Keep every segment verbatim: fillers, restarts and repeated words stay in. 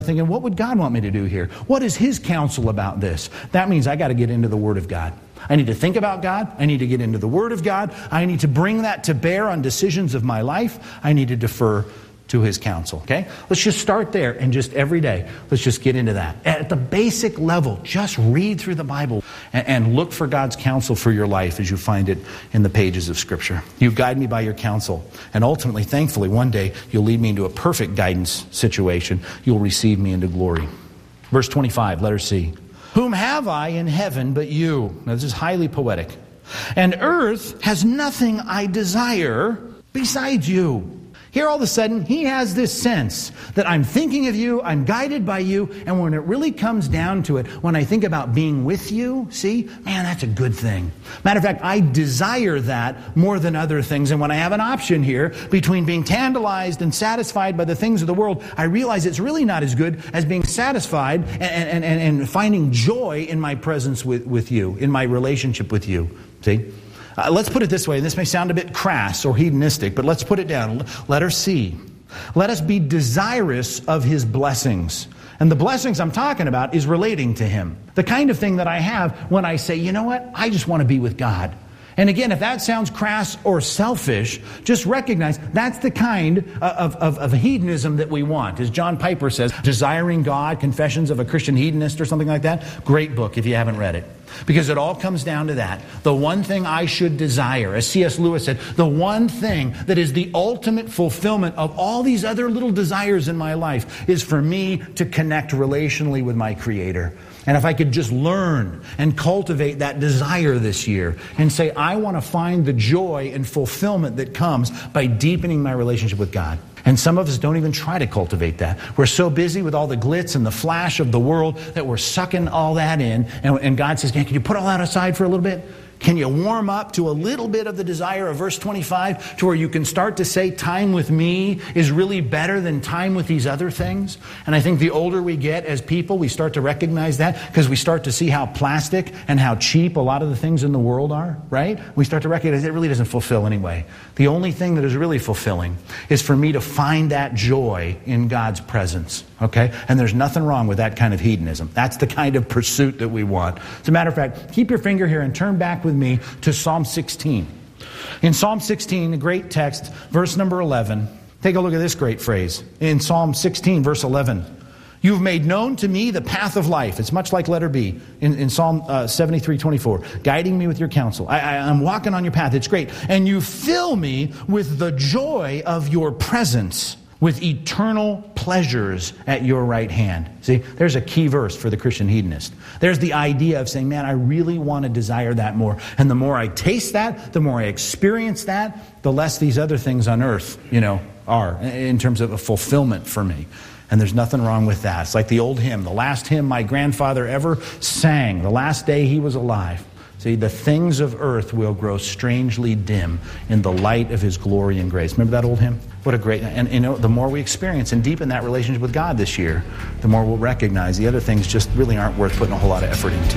thinking, what would God want me to do here? What is His counsel about this? That means I got to get into the Word of God. I need to think about God. I need to get into the Word of God. I need to bring that to bear on decisions of my life. I need to defer to His counsel. Okay? Let's just start there and just every day, let's just get into that. At the basic level, just read through the Bible and, and look for God's counsel for your life as you find it in the pages of Scripture. You guide me by your counsel. And ultimately, thankfully, one day you'll lead me into a perfect guidance situation. You'll receive me into glory. Verse twenty-five, letter C. Whom have I in heaven but you? Now this is highly poetic. And earth has nothing I desire besides you. Here all of a sudden, he has this sense that I'm thinking of you, I'm guided by you, and when it really comes down to it, when I think about being with you, see, man, that's a good thing. Matter of fact, I desire that more than other things, and when I have an option here between being tantalized and satisfied by the things of the world, I realize it's really not as good as being satisfied and, and, and, and finding joy in my presence with, with you, in my relationship with you, see? Uh, let's put it this way, and this may sound a bit crass or hedonistic, but let's put it down. Letter C. Let us be desirous of His blessings. And the blessings I'm talking about is relating to Him. The kind of thing that I have when I say, you know what, I just want to be with God. And again, if that sounds crass or selfish, just recognize that's the kind of, of, of hedonism that we want. As John Piper says, Desiring God, Confessions of a Christian Hedonist or something like that. Great book if you haven't read it. Because it all comes down to that. The one thing I should desire, as C S Lewis said, the one thing that is the ultimate fulfillment of all these other little desires in my life is for me to connect relationally with my Creator. And if I could just learn and cultivate that desire this year and say, I want to find the joy and fulfillment that comes by deepening my relationship with God. And some of us don't even try to cultivate that. We're so busy with all the glitz and the flash of the world that we're sucking all that in. And, and God says, can you put all that aside for a little bit? Can you warm up to a little bit of the desire of verse twenty-five to where you can start to say time with me is really better than time with these other things? And I think the older we get as people, we start to recognize that because we start to see how plastic and how cheap a lot of the things in the world are, right? We start to recognize it really doesn't fulfill anyway. The only thing that is really fulfilling is for me to find that joy in God's presence, okay? And there's nothing wrong with that kind of hedonism. That's the kind of pursuit that we want. As a matter of fact, keep your finger here and turn back with me to Psalm sixteen. In Psalm sixteen, a great text, verse number eleven, take a look at this great phrase. In Psalm sixteen, verse eleven, you've made known to me the path of life. It's much like letter B in, in Psalm uh, seventy-three twenty-four, guiding me with your counsel. I, I, I'm walking on your path. It's great. And you fill me with the joy of your presence, with eternal pleasures at your right hand. See, there's a key verse for the Christian hedonist. There's the idea of saying, man, I really want to desire that more. And the more I taste that, the more I experience that, the less these other things on earth, you know, are in terms of a fulfillment for me. And there's nothing wrong with that. It's like the old hymn, the last hymn my grandfather ever sang, the last day he was alive. See, the things of earth will grow strangely dim in the light of His glory and grace. Remember that old hymn? What a great, and you know, the more we experience and deepen that relationship with God this year, the more we'll recognize the other things just really aren't worth putting a whole lot of effort into.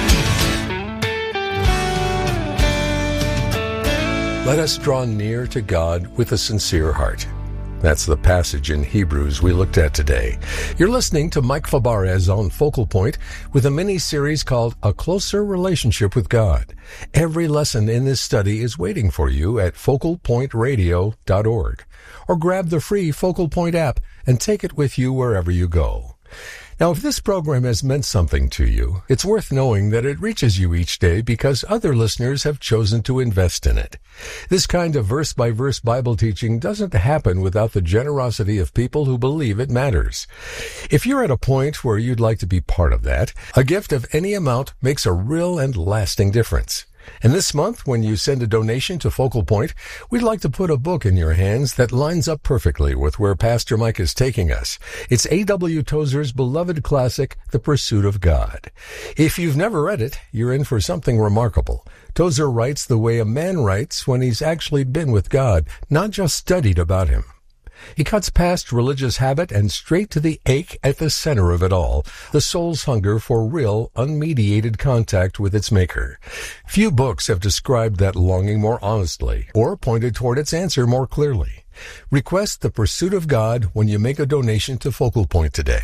Let us draw near to God with a sincere heart. That's the passage in Hebrews we looked at today. You're listening to Mike Fabarez on Focal Point with a mini-series called A Closer Relationship with God. Every lesson in this study is waiting for you at focal point radio dot org. Or grab the free Focal Point app and take it with you wherever you go. Now, if this program has meant something to you, it's worth knowing that it reaches you each day because other listeners have chosen to invest in it. This kind of verse-by-verse Bible teaching doesn't happen without the generosity of people who believe it matters. If you're at a point where you'd like to be part of that, a gift of any amount makes a real and lasting difference. And this month, when you send a donation to Focal Point, we'd like to put a book in your hands that lines up perfectly with where Pastor Mike is taking us. It's A W Tozer's beloved classic, The Pursuit of God. If you've never read it, you're in for something remarkable. Tozer writes the way a man writes when he's actually been with God, not just studied about Him. He cuts past religious habit and straight to the ache at the center of it all, the soul's hunger for real, unmediated contact with its Maker. Few books have described that longing more honestly or pointed toward its answer more clearly. Request The Pursuit of God when you make a donation to Focal Point today.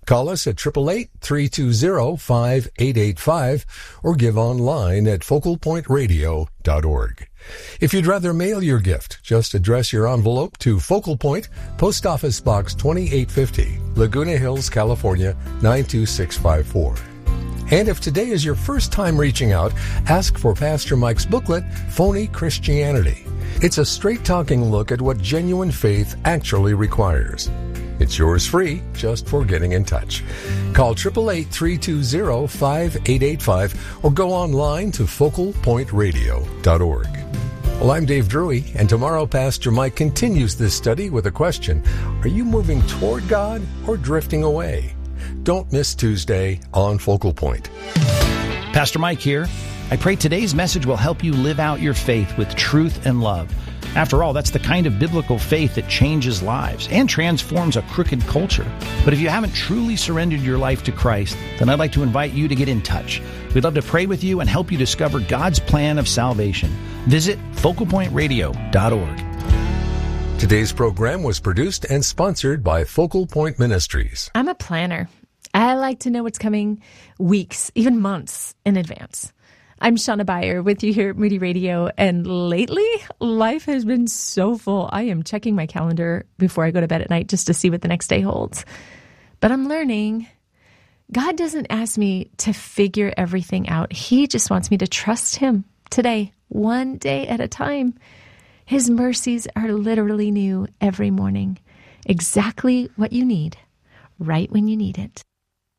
Call us at eight eight eight, three two zero, five eight eight five or give online at focal point radio dot org. If you'd rather mail your gift, just address your envelope to Focal Point, Post Office Box twenty-eight fifty, Laguna Hills, California, nine two six five four. And if today is your first time reaching out, ask for Pastor Mike's booklet, Phony Christianity. It's a straight-talking look at what genuine faith actually requires. It's yours free, just for getting in touch. Call eight eight eight, three two zero, five eight eight five or go online to focal point radio dot org. Well, I'm Dave Drury, and tomorrow Pastor Mike continues this study with a question. Are you moving toward God or drifting away? Don't miss Tuesday on Focal Point. Pastor Mike here. I pray today's message will help you live out your faith with truth and love. After all, that's the kind of biblical faith that changes lives and transforms a crooked culture. But if you haven't truly surrendered your life to Christ, then I'd like to invite you to get in touch. We'd love to pray with you and help you discover God's plan of salvation. Visit focal point radio dot org. Today's program was produced and sponsored by Focal Point Ministries. I'm a planner. I like to know what's coming weeks, even months in advance. I'm Shauna Beyer with you here at Moody Radio, and lately, life has been so full. I am checking my calendar before I go to bed at night just to see what the next day holds. But I'm learning God doesn't ask me to figure everything out. He just wants me to trust Him today, one day at a time. His mercies are literally new every morning. Exactly what you need, right when you need it.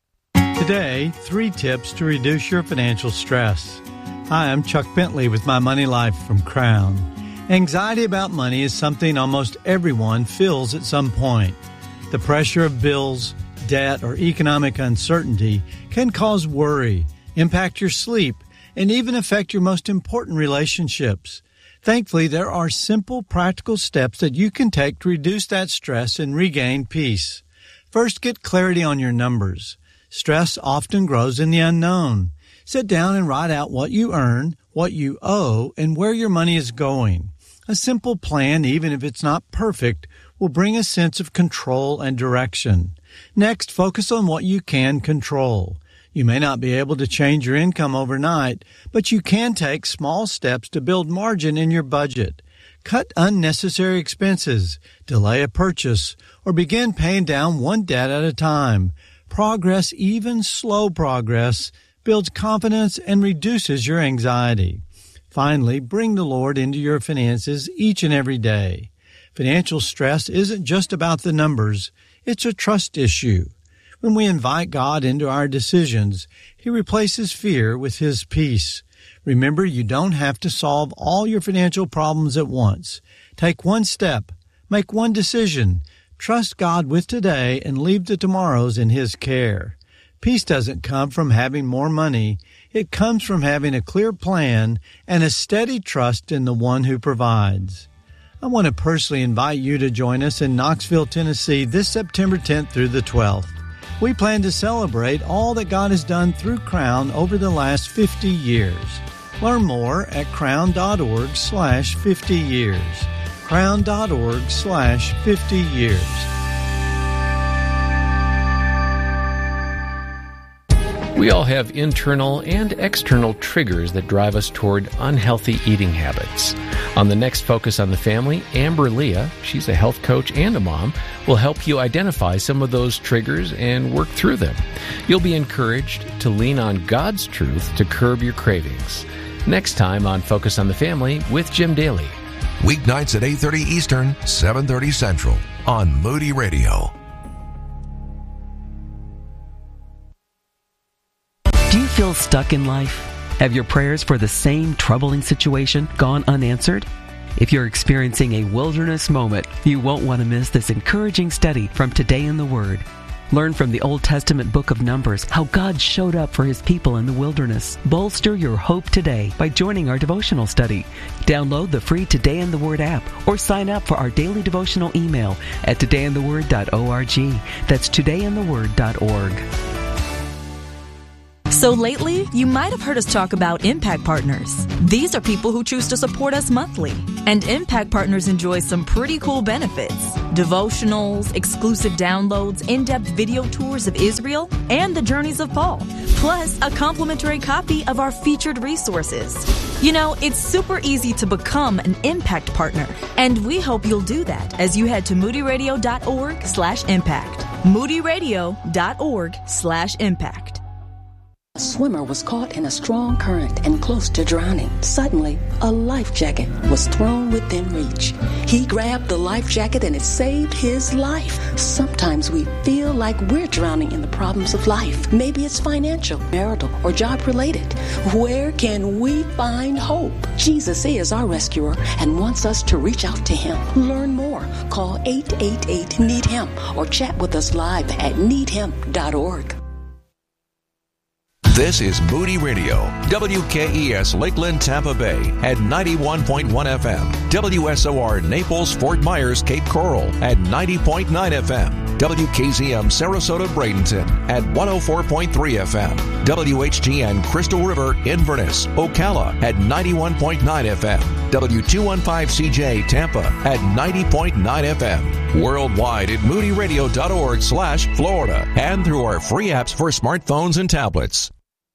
Today, three tips to reduce your financial stress. Hi, I'm Chuck Bentley with My Money Life from Crown. Anxiety about money is something almost everyone feels at some point. The pressure of bills, debt, or economic uncertainty can cause worry, impact your sleep, and even affect your most important relationships. Thankfully, there are simple, practical steps that you can take to reduce that stress and regain peace. First, get clarity on your numbers. Stress often grows in the unknown. Sit down and write out what you earn, what you owe, and where your money is going. A simple plan, even if it's not perfect, will bring a sense of control and direction. Next, focus on what you can control. You may not be able to change your income overnight, but you can take small steps to build margin in your budget. Cut unnecessary expenses, delay a purchase, or begin paying down one debt at a time. Progress, even slow progress, builds confidence and reduces your anxiety. Finally, bring the Lord into your finances each and every day. Financial stress isn't just about the numbers, it's a trust issue. When we invite God into our decisions, He replaces fear with His peace. Remember, you don't have to solve all your financial problems at once. Take one step, make one decision, trust God with today, and leave the tomorrows in His care. Peace doesn't come from having more money. It comes from having a clear plan and a steady trust in the one who provides. I want to personally invite you to join us in Knoxville, Tennessee this September tenth through the twelfth. We plan to celebrate all that God has done through Crown over the last fifty years. Learn more at crown.org slash 50 years. crown.org slash 50 years. We all have internal and external triggers that drive us toward unhealthy eating habits. On the next Focus on the Family, Amber Leah, she's a health coach and a mom, will help you identify some of those triggers and work through them. You'll be encouraged to lean on God's truth to curb your cravings. Next time on Focus on the Family with Jim Daly. Weeknights at eight thirty Eastern, seven thirty Central on Moody Radio. Do you feel stuck in life? Have your prayers for the same troubling situation gone unanswered? If you're experiencing a wilderness moment, you won't want to miss this encouraging study from Today in the Word. Learn from the Old Testament book of Numbers how God showed up for His people in the wilderness. Bolster your hope today by joining our devotional study. Download the free Today in the Word app or sign up for our daily devotional email at today in the word dot org. That's today in the word dot org. So lately, you might have heard us talk about Impact Partners. These are people who choose to support us monthly. And Impact Partners enjoy some pretty cool benefits. Devotionals, exclusive downloads, in-depth video tours of Israel, and the journeys of Paul. Plus, a complimentary copy of our featured resources. You know, it's super easy to become an Impact Partner. And we hope you'll do that as you head to moodyradio.org slash impact. moodyradio.org slash impact. A swimmer was caught in a strong current and close to drowning. Suddenly, a life jacket was thrown within reach. He grabbed the life jacket and it saved his life. Sometimes we feel like we're drowning in the problems of life. Maybe it's financial, marital, or job related. Where can we find hope? Jesus is our rescuer and wants us to reach out to him. Learn more. Call eight eight eight, need him or chat with us live at need him dot org. This is Moody Radio, W K E S Lakeland, Tampa Bay at ninety-one point one F M, W S O R Naples, Fort Myers, Cape Coral at ninety point nine F M, W K Z M Sarasota, Bradenton at one oh four point three F M, W H G N Crystal River, Inverness, Ocala at ninety-one point nine F M, W two fifteen C J Tampa at ninety point nine F M, worldwide at moodyradio.org slash Florida, and through our free apps for smartphones and tablets.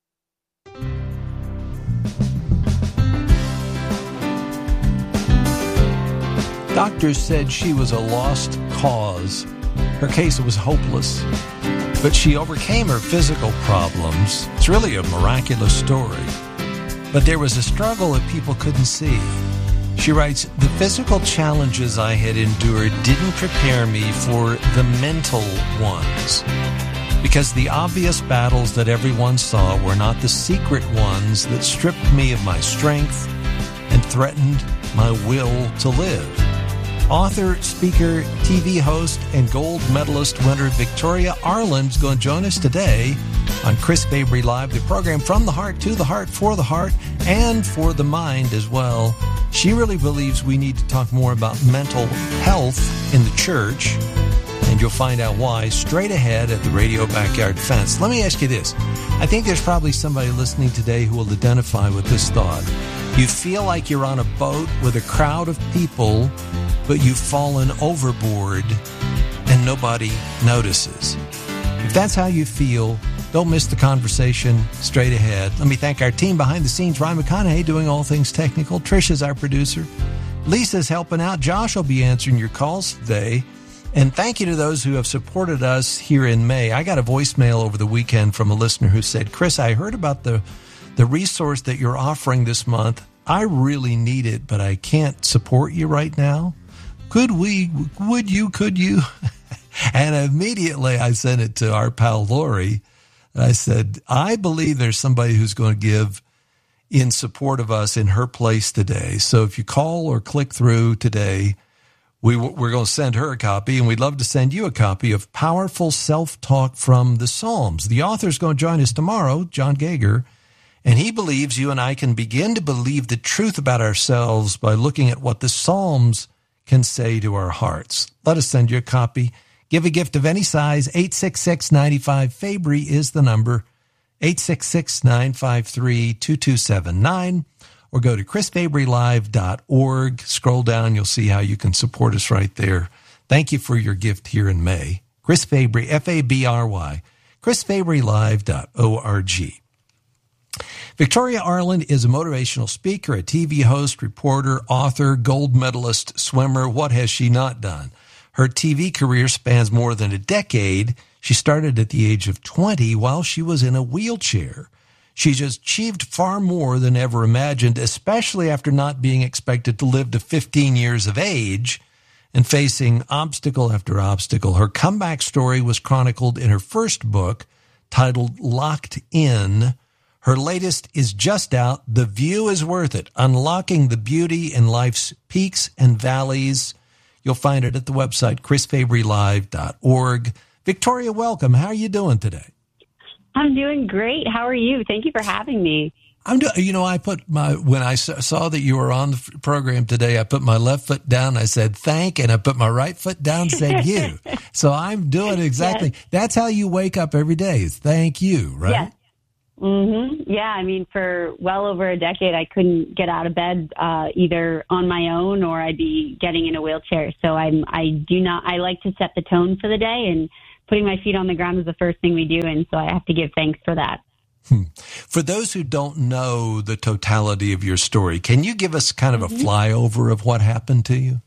Doctors said she was a lost cause. Her case was hopeless, but she overcame her physical problems. It's really a miraculous story. But there was a struggle that people couldn't see. She writes, "The physical challenges I had endured didn't prepare me for the mental ones, because the obvious battles that everyone saw were not the secret ones that stripped me of my strength and threatened my will to live." Author, speaker, T V host, and gold medalist winner Victoria Arland is going to join us today on Chris Fabry Live, the program from the heart, to the heart, for the heart, and for the mind as well. She really believes we need to talk more about mental health in the church, and you'll find out why straight ahead at the Radio Backyard Fence. Let me ask you this. I think there's probably somebody listening today who will identify with this thought. You feel like you're on a boat with a crowd of people, but you've fallen overboard and nobody notices. If that's how you feel, don't miss the conversation straight ahead. Let me thank our team behind the scenes. Ryan McConaughey doing all things technical. Trisha's our producer. Lisa's helping out. Josh will be answering your calls today. And thank you to those who have supported us here in May. I got a voicemail over the weekend from a listener who said, "Chris, I heard about the, the resource that you're offering this month. I really need it, but I can't support you right now. Could we, would you, could you?" And immediately I sent it to our pal Lori. I said, I believe there's somebody who's going to give in support of us in her place today. So if you call or click through today, we, we're going to send her a copy, and we'd love to send you a copy of Powerful Self-Talk from the Psalms. The author's going to join us tomorrow, John Gager, and he believes you and I can begin to believe the truth about ourselves by looking at what the Psalms can say to our hearts. Let us send you a copy. Give a gift of any size. eight six six, nine five, Fabry is the number. eight six six, nine five three, two two seven nine. Or go to chris fabry live dot org. Scroll down. You'll see how you can support us right there. Thank you for your gift here in May. Chris Fabry, F A B R Y. chris fabry live dot org. Victoria Arland is a motivational speaker, a T V host, reporter, author, gold medalist, swimmer. What has she not done? Her T V career spans more than a decade. She started at the age of twenty while she was in a wheelchair. She's achieved far more than ever imagined, especially after not being expected to live to fifteen years of age and facing obstacle after obstacle. Her comeback story was chronicled in her first book titled Locked In. Her latest is just out. The View is Worth It, Unlocking the Beauty in Life's Peaks and Valleys. You'll find it at the website, chris fabry live dot org. Victoria, welcome. How are you doing today? I'm doing great. How are you? Thank you for having me. I'm doing, you know, I put my, when I saw that you were on the program today, I put my left foot down, I said thank, and I put my right foot down, said you. So I'm doing exactly, yes. That's how you wake up every day, is thank you, right? Yes. Mm-hmm. Yeah, I mean, for well over a decade, I couldn't get out of bed uh, either on my own or I'd be getting in a wheelchair. So I'm, I do not, I like to set the tone for the day, and putting my feet on the ground is the first thing we do. And so I have to give thanks for that. Hmm. For those who don't know the totality of your story, can you give us kind of a Mm-hmm. flyover of what happened to you?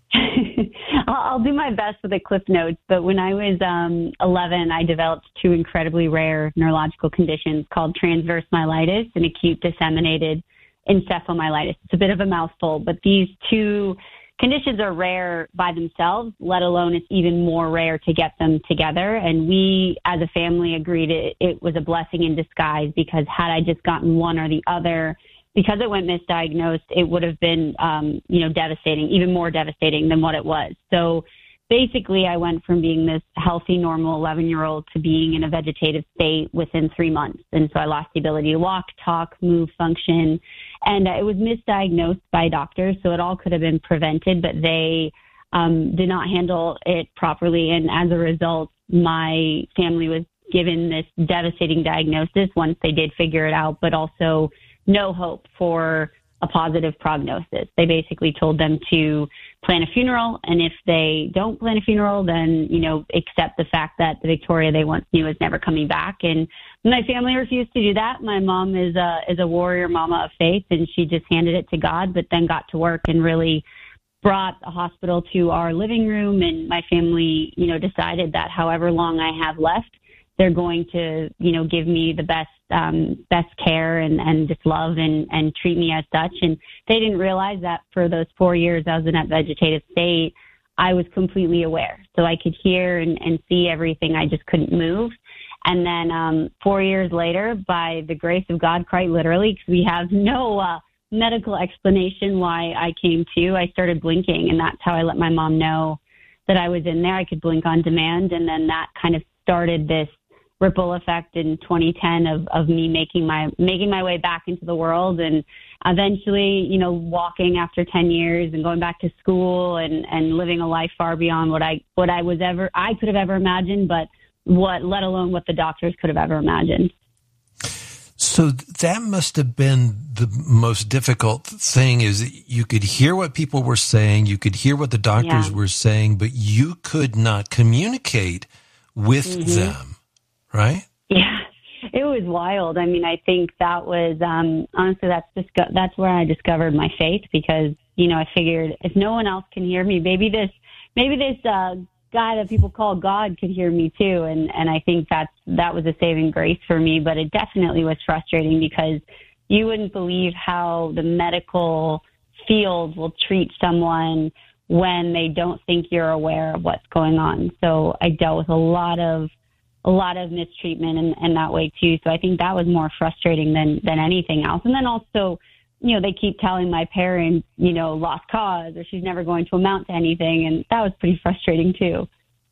I'll do my best with the cliff notes, but when I was um, eleven, I developed two incredibly rare neurological conditions called transverse myelitis and acute disseminated encephalomyelitis. It's a bit of a mouthful, but these two conditions are rare by themselves, let alone it's even more rare to get them together. And we, as a family, agreed it, it was a blessing in disguise, because had I just gotten one or the other, because it went misdiagnosed, it would have been, um, you know, devastating, even more devastating than what it was. So basically, I went from being this healthy, normal eleven-year-old to being in a vegetative state within three months. And so I lost the ability to walk, talk, move, function. And uh, it was misdiagnosed by doctors, so it all could have been prevented, but they um, did not handle it properly. And as a result, my family was given this devastating diagnosis once they did figure it out, but also no hope for a positive prognosis. They basically told them to plan a funeral, and if they don't plan a funeral, then, you know, accept the fact that the Victoria they once knew is never coming back. And my family refused to do that. My mom is a, is a warrior mama of faith, and she just handed it to God, but then got to work and really brought a hospital to our living room. And my family, you know, decided that however long I have left, they're going to, you know, give me the best, um, best care and, and just love and, and treat me as such. And they didn't realize that for those four years I was in that vegetative state, I was completely aware. So I could hear and, and see everything. I just couldn't move. And then um, four years later, by the grace of God, quite literally, because we have no uh, medical explanation why I came to, I started blinking. And that's how I let my mom know that I was in there. I could blink on demand. And then that kind of started this ripple effect in twenty ten of, of me making my making my way back into the world, and eventually, you know, walking after ten years and going back to school and, and living a life far beyond what I what I was ever I could have ever imagined, but what let alone what the doctors could have ever imagined. So that must have been the most difficult thing, is that you could hear what people were saying, you could hear what the doctors Yeah. were saying, but you could not communicate with Mm-hmm. them. Right? Yeah, it was wild. I mean, I think that was, um, honestly, that's just, that's where I discovered my faith, because, you know, I figured if no one else can hear me, maybe this, maybe this, uh, guy that people call God could hear me too. And, and I think that's, that was a saving grace for me, but it definitely was frustrating, because you wouldn't believe how the medical field will treat someone when they don't think you're aware of what's going on. So I dealt with a lot of, a lot of mistreatment in, in that way too. So I think that was more frustrating than, than anything else. And then also, you know, they keep telling my parents, you know, lost cause, or she's never going to amount to anything. And that was pretty frustrating too.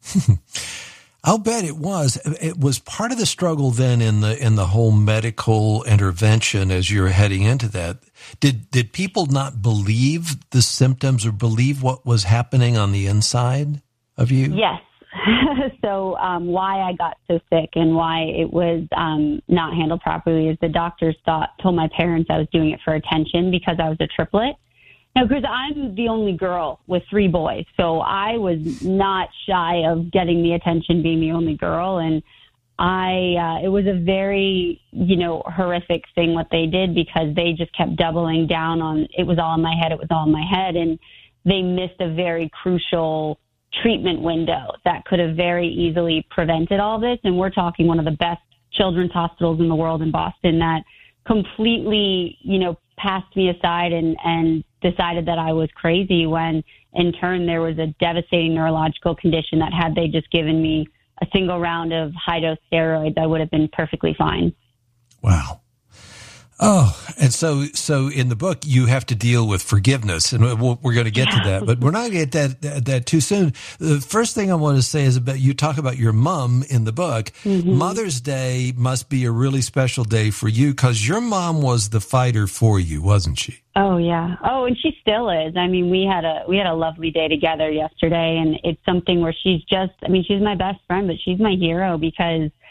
I'll bet it was. It was part of the struggle then in the, in the whole medical intervention as you're heading into that. Did, did people not believe the symptoms or believe what was happening on the inside of you? Yes. So um, why I got so sick and why it was um, not handled properly is the doctors thought, told my parents I was doing it for attention because I was a triplet. Now, because I'm the only girl with three boys, so I was not shy of getting the attention being the only girl. And I, uh, it was a very, you know, horrific thing what they did, because they just kept doubling down on it was all in my head, it was all in my head. And they missed a very crucial treatment window that could have very easily prevented all this. And we're talking one of the best children's hospitals in the world in Boston that completely, you know, passed me aside and, and decided that I was crazy, when in turn there was a devastating neurological condition that had they just given me a single round of high dose steroids, I would have been perfectly fine. Wow. Oh, and so, so in the book, you have to deal with forgiveness, and we're, we're going to get yeah. to that, but we're not going to get that, that, that too soon. The first thing I want to say is about, you talk about your mom in the book. Mm-hmm. Mother's Day must be a really special day for you, because your mom was the fighter for you, wasn't she? Oh yeah. Oh, and she still is. I mean, we had a, we had a lovely day together yesterday, and it's something where she's just, I mean, she's my best friend, but she's my hero, because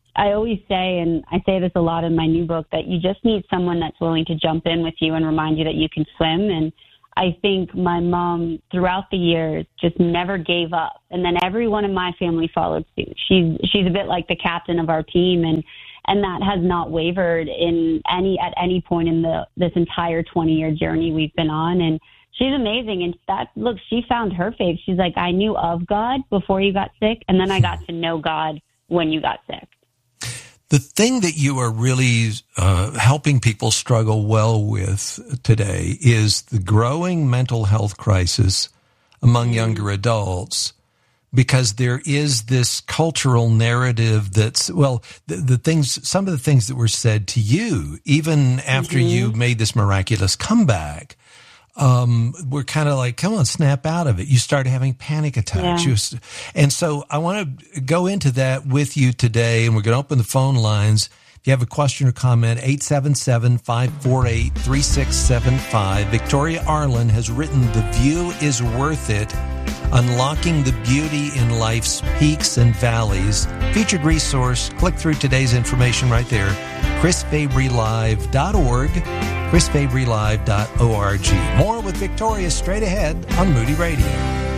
I always say, and I say this a lot in my new book, that you just need someone that's willing to jump in with you and remind you that you can swim. And I think my mom, throughout the years, just never gave up. And then everyone in my family followed suit. She's she's a bit like the captain of our team, and and that has not wavered in any at any point in the this entire twenty-year journey we've been on. And she's amazing. And that, look, she found her faith. She's like, I knew of God before you got sick, and then I got to know God when you got sick. The thing that you are really uh, helping people struggle well with today is the growing mental health crisis among younger adults, because there is this cultural narrative that's, well, the, the things, some of the things that were said to you, even after mm-hmm. you made this miraculous comeback, Um, we're kind of like, come on, snap out of it. You started having panic attacks. Yeah. You, and so I want to go into that with you today, and we're going to open the phone lines. If you have a question or comment, eight seven seven, five four eight, three six seven five. Victoria Arlen has written The View is Worth It, Unlocking the Beauty in Life's Peaks and Valleys. Featured resource. Click through today's information right there. chris fabry live dot org. chris fabry live dot org. More with Victoria straight ahead on Moody Radio.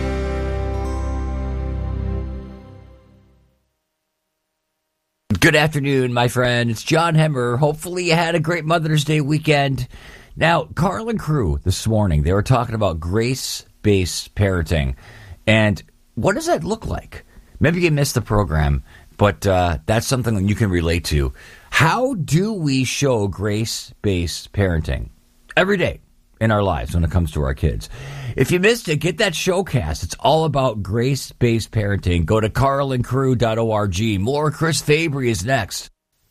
Good afternoon, my friend. It's John Hemmer. Hopefully you had a great Mother's Day weekend. Now, Carl and crew this morning, they were talking about grace-based parenting. And what does that look like? Maybe you missed the program, but uh, that's something that you can relate to. How do we show grace-based parenting every day in our lives when it comes to our kids? If you missed it, get that showcast. It's all about grace-based parenting. Go to carl and crew dot org. More Chris Fabry is next.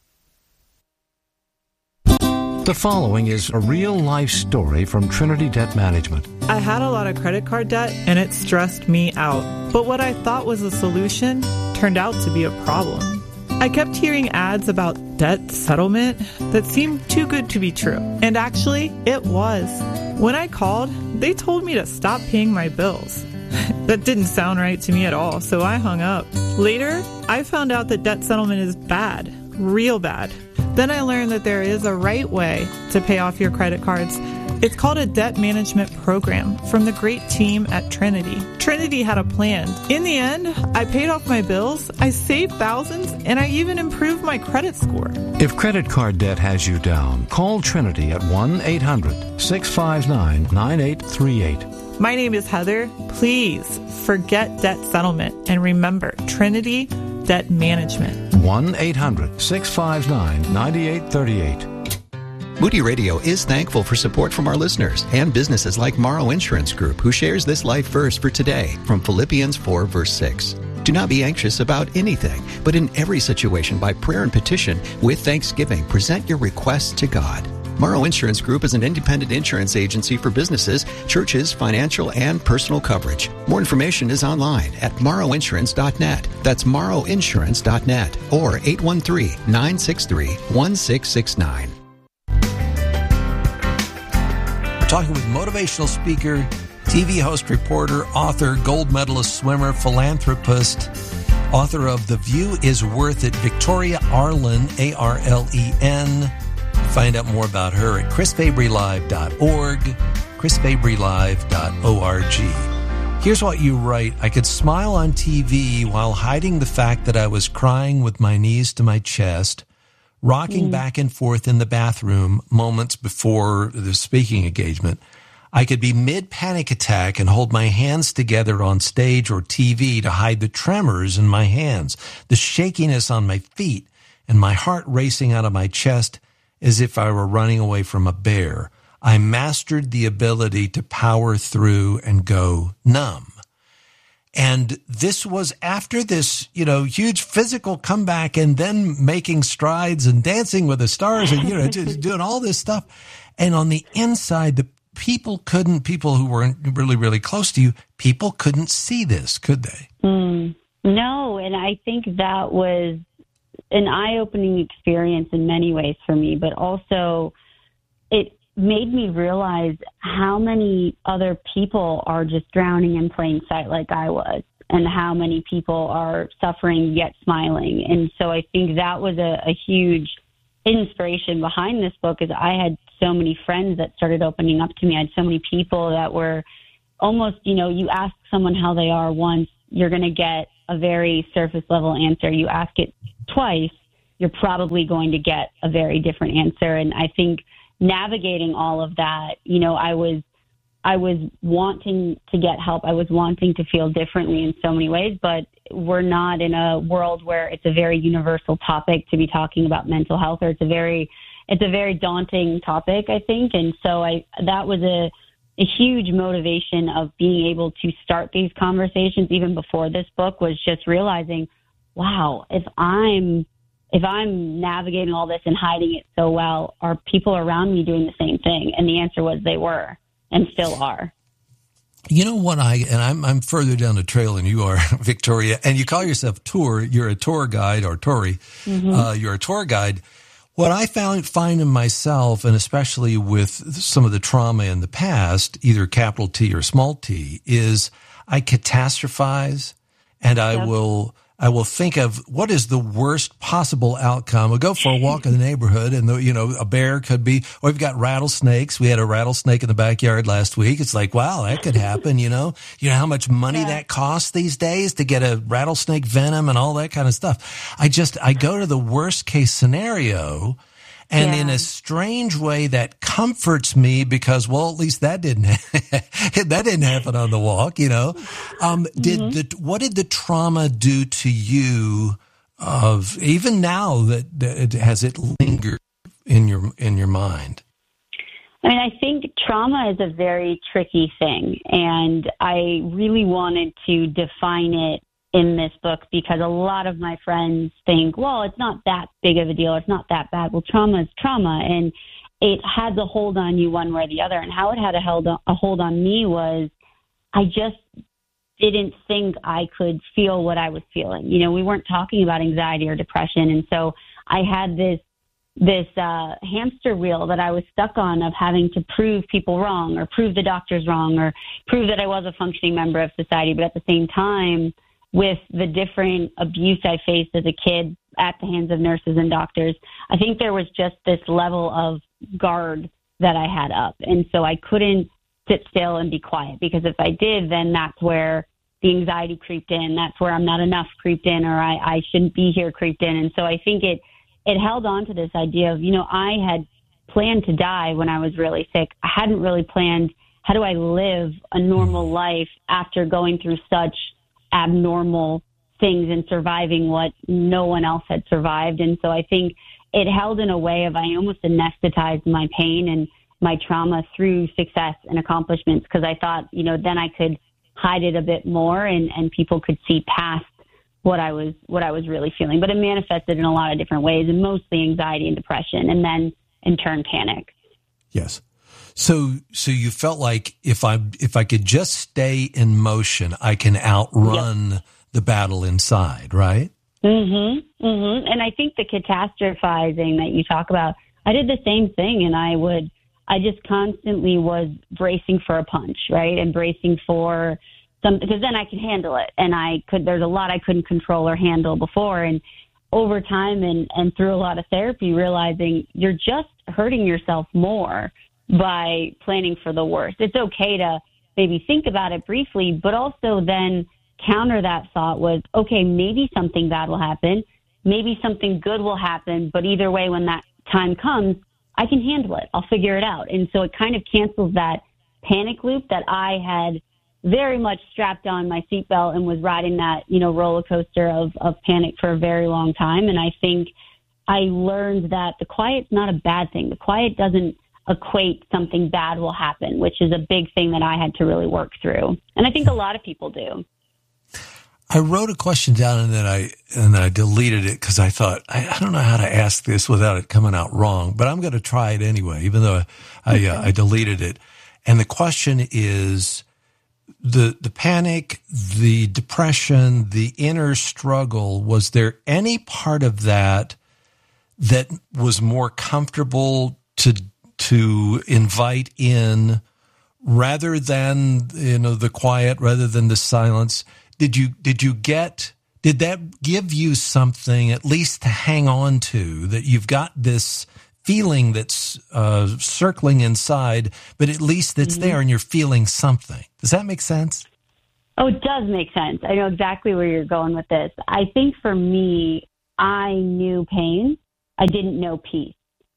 The following is a real-life story from Trinity Debt Management. I had a lot of credit card debt, and it stressed me out. But what I thought was a solution turned out to be a problem. I kept hearing ads about debt settlement that seemed too good to be true. And actually, it was. When I called, they told me to stop paying my bills. That didn't sound right to me at all, so I hung up. Later, I found out that debt settlement is bad, real bad. Then I learned that there is a right way to pay off your credit cards. It's called a debt management program from the great team at Trinity. Trinity had a plan. In the end, I paid off my bills, I saved thousands, and I even improved my credit score. If credit card debt has you down, call Trinity at one eight hundred, six five nine, nine eight three eight. My name is Heather. Please forget debt settlement and remember Trinity Debt Management. one eight hundred, six five nine, nine eight three eight. Moody Radio is thankful for support from our listeners and businesses like Morrow Insurance Group, who shares this life verse for today from Philippians four, verse six. Do not be anxious about anything, but in every situation, by prayer and petition, with thanksgiving, present your requests to God. Morrow Insurance Group is an independent insurance agency for businesses, churches, financial, and personal coverage. More information is online at morrow insurance dot net. That's morrow insurance dot net or eight one three, nine six three, one six six nine. Talking with motivational speaker, T V host, reporter, author, gold medalist, swimmer, philanthropist, author of The View is Worth It, Victoria Arlen, A R L E N. Find out more about her at chris fabry live dot org, chris fabry live dot org. Here's what you write. I could smile on T V while hiding the fact that I was crying with my knees to my chest, rocking mm. back and forth in the bathroom moments before the speaking engagement. I could be mid-panic attack and hold my hands together on stage or T V to hide the tremors in my hands, the shakiness on my feet, and my heart racing out of my chest as if I were running away from a bear. I mastered the ability to power through and go numb. And this was after this, you know, huge physical comeback and then making strides and dancing with the stars and, you know, just doing all this stuff. And on the inside, the people couldn't, people who weren't really, really close to you, people couldn't see this, could they? Mm, no, and I think that was an eye-opening experience in many ways for me, but also it made me realize how many other people are just drowning in plain sight like I was. and how many people are suffering yet smiling. And so I think that was a, a huge inspiration behind this book, is I had so many friends that started opening up to me. I had so many people that were almost, you know, you ask someone how they are once, you're going to get a very surface level answer. You ask it twice, you're probably going to get a very different answer. And I think navigating all of that, you know, I was I was wanting to get help. I was wanting to feel differently in so many ways, but we're not in a world where it's a very universal topic to be talking about mental health, or it's a very, it's a very daunting topic, I think. And so I, that was a, a huge motivation of being able to start these conversations even before this book, was just realizing, wow, if I'm, if I'm navigating all this and hiding it so well, are people around me doing the same thing? And the answer was they were. And still are. You know what I, and I'm I'm further down the trail than you are, Victoria, and you call yourself tour, you're a tour guide, or Tori, mm-hmm. uh, you're a tour guide. What I found, find in myself, and especially with some of the trauma in the past, either capital T or small t, is I catastrophize, and I yep. will... I will think of what is the worst possible outcome. We'll go for a walk in the neighborhood, and, the, you know, a bear could be, or we've got rattlesnakes. We had a rattlesnake in the backyard last week. It's like, wow, that could happen, you know. You know how much money yeah. that costs these days to get a rattlesnake venom and all that kind of stuff. I just, I go to the worst case scenario, and yeah. in a strange way that comforts me, because, well, at least that didn't that didn't happen on the walk, you know. Um, did mm-hmm. the what did the trauma do to you? Of even now that, that has it lingered in your in your mind? I mean, I think trauma is a very tricky thing, and I really wanted to define it in this book, because a lot of my friends think, well, it's not that big of a deal, it's not that bad. Well, trauma is trauma, and it has a hold on you one way or the other. And how it had a hold on, a hold on me was, I just didn't think I could feel what I was feeling. You know, we weren't talking about anxiety or depression, and so I had this this uh, hamster wheel that I was stuck on, of having to prove people wrong, or prove the doctors wrong, or prove that I was a functioning member of society. But at the same time, with the different abuse I faced as a kid at the hands of nurses and doctors, I think there was just this level of guard that I had up. And so I couldn't sit still and be quiet, because if I did, then that's where the anxiety creeped in. That's where I'm not enough creeped in, or I, I shouldn't be here creeped in. And so I think it, it held on to this idea of, you know, I had planned to die when I was really sick. I hadn't really planned, how do I live a normal life after going through such abnormal things and surviving what no one else had survived. And so I think it held in a way of, I almost anesthetized my pain and my trauma through success and accomplishments, because I thought, you know, then I could hide it a bit more, and, and people could see past what I was what I was really feeling. But it manifested in a lot of different ways, and mostly anxiety and depression, and then in turn panic. Yes. So, so you felt like if I if I could just stay in motion, I can outrun yep. the battle inside, right? Mm-hmm. Mm-hmm. And I think the catastrophizing that you talk about, I did the same thing, and I would, I just constantly was bracing for a punch, right, and bracing for some, because then I could handle it, and I could. There's a lot I couldn't control or handle before, and over time and and through a lot of therapy, realizing you're just hurting yourself more by planning for the worst. It's okay to maybe think about it briefly, but also then counter that thought with, okay, maybe something bad will happen, maybe something good will happen, but either way, when that time comes, I can handle it. I'll figure it out. And so it kind of cancels that panic loop that I had very much strapped on my seatbelt and was riding that, you know, roller coaster of, of panic for a very long time. And I think I learned that the quiet's not a bad thing. The quiet doesn't equate something bad will happen, which is a big thing that I had to really work through. And I think a lot of people do. I wrote a question down and then I and then I deleted it because I thought, I, I don't know how to ask this without it coming out wrong, but I'm going to try it anyway, even though I, okay. uh, I deleted it. And the question is, the the panic, the depression, the inner struggle, was there any part of that that was more comfortable to to invite in rather than, you know, the quiet, rather than the silence? did you did you get did that give you something at least to hang on to, that you've got this feeling that's uh, circling inside, but at least it's mm-hmm. there and you're feeling something? Does that make sense? Oh, it does make sense. I know exactly where you're going with this. I think for me, I knew pain. I didn't know peace.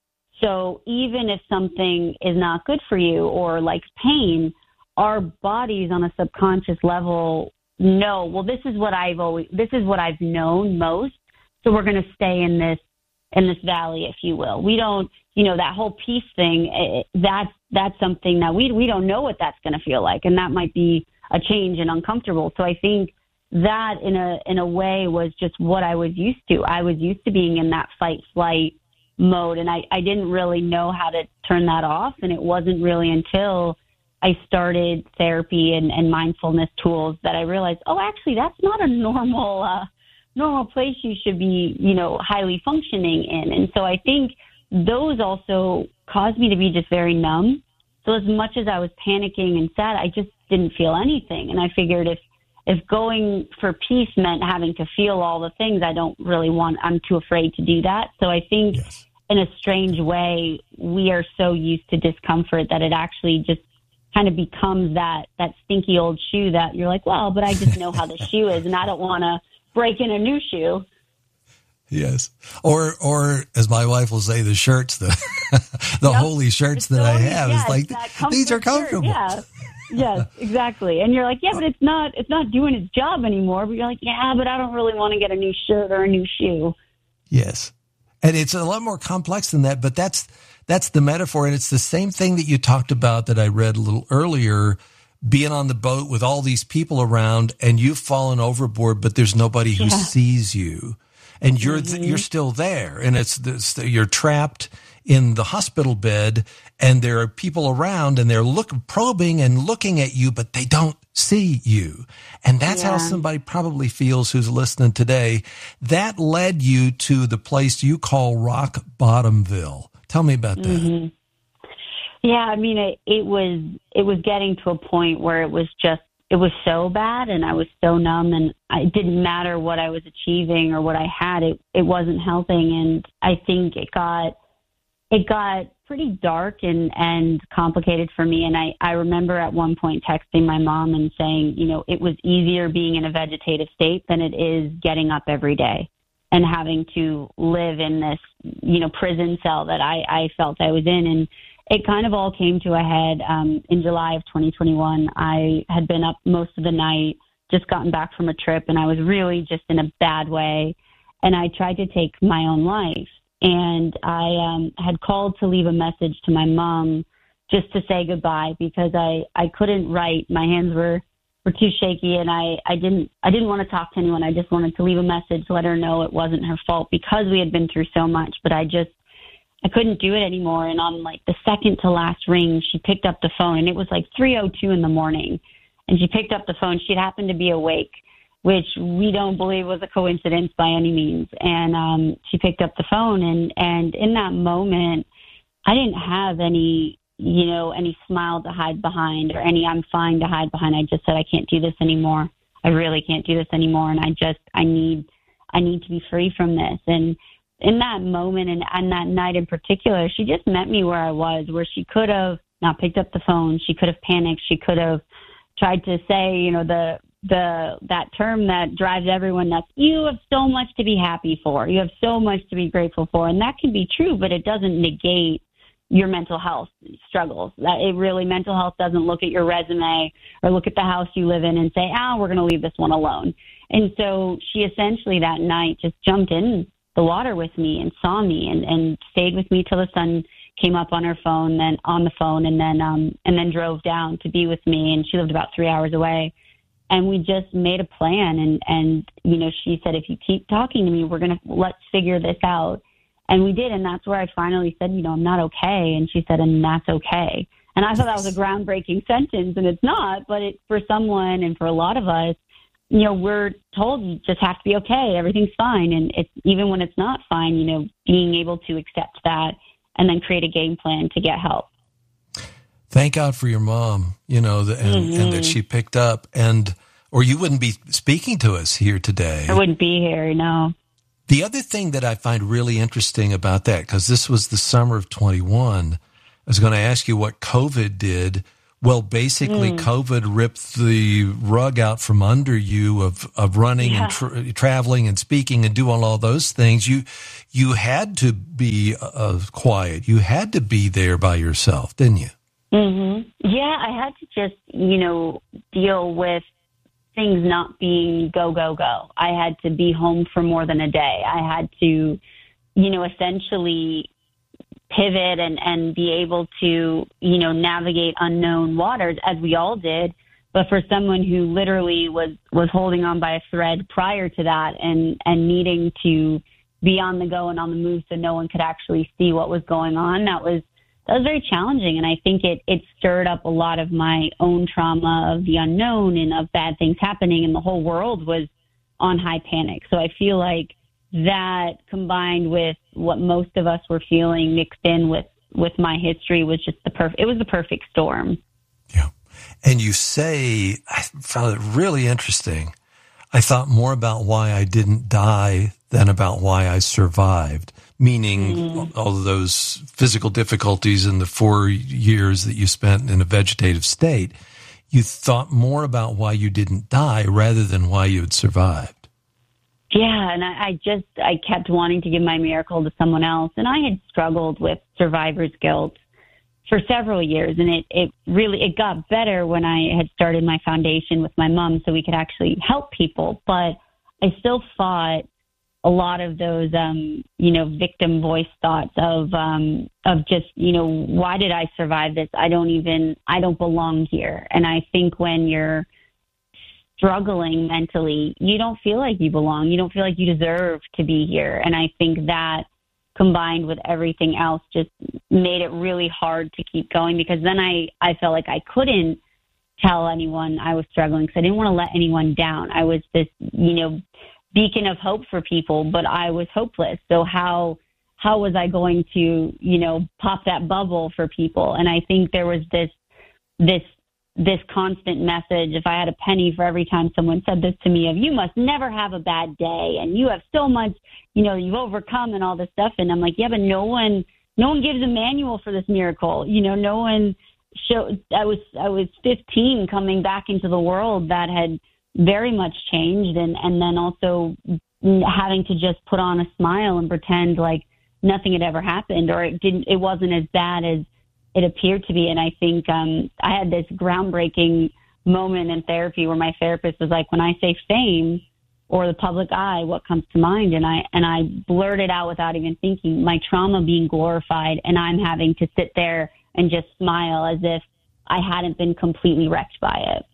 So even if something is not good for you or likes pain, our bodies on a subconscious level know, well, this is what I've always, this is what I've known most. So we're going to stay in this, in this valley, if you will. We don't, you know, that whole peace thing, it, that's, that's something that we, we don't know what that's going to feel like. And that might be a change and uncomfortable. So I think that in a, in a way was just what I was used to. I was used to being in that fight flight mode. And I, I didn't really know how to turn that off. And it wasn't really until I started therapy and, and mindfulness tools that I realized, oh, actually, that's not a normal, uh, normal place you should be, you know, highly functioning in. And so I think those also caused me to be just very numb. So as much as I was panicking and sad, I just didn't feel anything. And I figured if, if going for peace meant having to feel all the things, I don't really want, I'm too afraid to do that. So I think yes. in a strange way, we are so used to discomfort that it actually just kind of becomes that, that stinky old shoe that you're like, well, but I just know how the shoe is and I don't want to break in a new shoe. Yes. Or, or as my wife will say, the shirts, the, the yep. holy shirts that I have. Yeah, it's like, these are comfortable. Shirt, yeah. Yes, exactly. And you're like, yeah, but it's not, it's not doing its job anymore. But you're like, yeah, but I don't really want to get a new shirt or a new shoe. Yes. And it's a lot more complex than that, but that's, that's the metaphor. And it's the same thing that you talked about that I read a little earlier, being on the boat with all these people around and you've fallen overboard, but there's nobody who yeah. sees you. And you're mm-hmm. you're still there, and it's this, you're trapped in the hospital bed, and there are people around, and they're look probing and looking at you, but they don't see you. And that's yeah. how somebody probably feels who's listening today. That led you to the place you call Rock Bottomville. Tell me about that. Mm-hmm. Yeah, I mean, it, it was it was getting to a point where it was just. It was so bad and I was so numb and it didn't matter what I was achieving or what I had. It, it wasn't helping. And I think it got, it got pretty dark and, and complicated for me. And I, I remember at one point texting my mom and saying, you know, it was easier being in a vegetative state than it is getting up every day and having to live in this, you know, prison cell that I, I felt I was in. And it kind of all came to a head um, in July of twenty twenty-one. I had been up most of the night, just gotten back from a trip, and I was really just in a bad way. And I tried to take my own life. And I um, had called to leave a message to my mom just to say goodbye because I, I couldn't write. My hands were, were too shaky, and I, I didn't I didn't want to talk to anyone. I just wanted to leave a message to let her know it wasn't her fault because we had been through so much. But I just I couldn't do it anymore. And on like the second to last ring, she picked up the phone and it was like three oh two in the morning. And she picked up the phone. She'd happened to be awake, which we don't believe was a coincidence by any means. And um, she picked up the phone and, and in that moment, I didn't have any, you know, any smile to hide behind or any I'm fine to hide behind. I just said, I can't do this anymore. I really can't do this anymore. And I just, I need, I need to be free from this. And in that moment and on that night in particular, she just met me where I was, where she could have not picked up the phone. She could have panicked. She could have tried to say, you know, the, the, that term that drives everyone nuts. You have so much to be happy for. You have so much to be grateful for. And that can be true, but it doesn't negate your mental health struggles. That it really, mental health doesn't look at your resume or look at the house you live in and say, ah, we're going to leave this one alone. And so she essentially that night just jumped in the water with me and saw me and, and stayed with me till the sun came up on her phone, then on the phone, and then um, and then drove down to be with me. And she lived about three hours away. And we just made a plan. And, and you know, she said, if you keep talking to me, we're going to, let's figure this out. And we did. And that's where I finally said, you know, I'm not okay. And she said, and that's okay. And I thought that was a groundbreaking sentence, and it's not. But it, for someone and for a lot of us, you know, we're told you just have to be okay. Everything's fine. And it's even when it's not fine, you know, being able to accept that and then create a game plan to get help. Thank God for your mom, you know, the, and, mm-hmm. and that she picked up. And or you wouldn't be speaking to us here today. I wouldn't be here, no. The other thing that I find really interesting about that, because this was the summer of twenty-one, I was going to ask you what COVID did. Well, basically, mm. COVID ripped the rug out from under you of, of running yeah. and tra- traveling and speaking and doing all those things. You you had to be uh, quiet. You had to be there by yourself, didn't you? Mm-hmm. Yeah, I had to just, you know, deal with things not being go, go, go. I had to be home for more than a day. I had to, you know, essentially pivot and, and be able to, you know, navigate unknown waters as we all did. But for someone who literally was, was holding on by a thread prior to that and, and needing to be on the go and on the move so no one could actually see what was going on, that was, that was very challenging. And I think it, it stirred up a lot of my own trauma of the unknown and of bad things happening. And the whole world was on high panic. So I feel like that combined with what most of us were feeling mixed in with, with my history was just the perfect, it was the perfect storm. Yeah. And you say, I found it really interesting. I thought more about why I didn't die than about why I survived, meaning mm. all of those physical difficulties in the four years that you spent in a vegetative state. You thought more about why you didn't die rather than why you had survived. Yeah, and I, I just, I kept wanting to give my miracle to someone else. And I had struggled with survivor's guilt for several years. And it, it really, it got better when I had started my foundation with my mom so we could actually help people. But I still fought a lot of those, um, you know, victim voice thoughts of, um, of just, you know, why did I survive this? I don't even, I don't belong here. And I think when you're struggling mentally, you don't feel like you belong. You don't feel like you deserve to be here. And I think that combined with everything else just made it really hard to keep going, because then I, I felt like I couldn't tell anyone I was struggling because I didn't want to let anyone down. I was this, you know, beacon of hope for people, but I was hopeless. So how, how was I going to, you know, pop that bubble for people? And I think there was this, this, this constant message, if I had a penny for every time someone said this to me, of you must never have a bad day and you have so much, you know, you've overcome and all this stuff. And I'm like, yeah, but no one, no one gives a manual for this miracle. You know, no one showed, I was, I was fifteen coming back into the world that had very much changed. And, and then also having to just put on a smile and pretend like nothing had ever happened, or it didn't, it wasn't as bad as it appeared to be. And I think um, I had this groundbreaking moment in therapy where my therapist was like, when I say fame or the public eye, what comes to mind? And I, and I blurted out without even thinking, my trauma being glorified, and I'm having to sit there and just smile as if I hadn't been completely wrecked by it.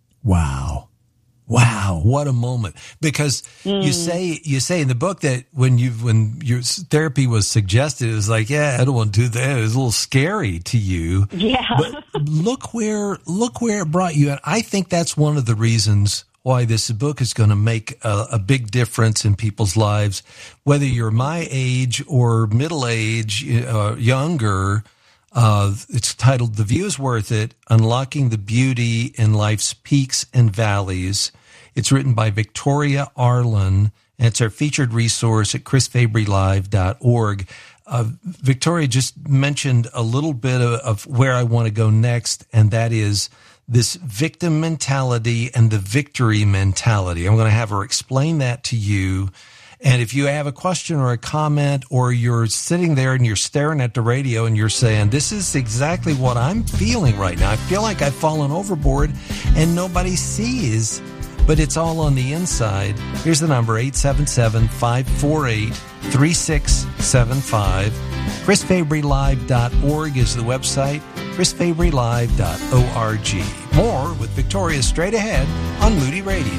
Wow. Wow, what a moment. Because mm. you say you say in the book that when you when your therapy was suggested, it was like, yeah, I don't want to do that. It was a little scary to you. Yeah. But look where look where it brought you. And I think that's one of the reasons why this book is going to make a, a big difference in people's lives, whether you're my age or middle age, uh, younger. Uh, it's titled The View is Worth It, Unlocking the Beauty in Life's Peaks and Valleys. It's written by Victoria Arlen, and it's our featured resource at chris fabry live dot org. Uh, Victoria just mentioned a little bit of, of where I want to go next, and that is this victim mentality and the victory mentality. I'm going to have her explain that to you. And if you have a question or a comment, or you're sitting there and you're staring at the radio and you're saying, this is exactly what I'm feeling right now. I feel like I've fallen overboard and nobody sees, but it's all on the inside. Here's the number, eight seven seven, five four eight, three six seven five. chris fabry live dot org is the website, chris fabry live dot org. More with Victoria straight ahead on Moody Radio.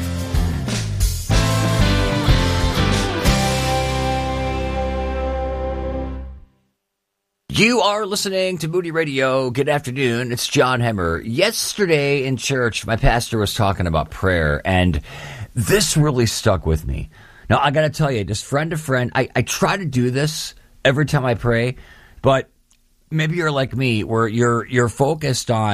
You are listening to Moody Radio. Good afternoon. It's John Hemmer. Yesterday in church, my pastor was talking about prayer, and this really stuck with me. Now, I got to tell you, just friend to friend, I, I try to do this every time I pray, but maybe you're like me, where you're you're focused on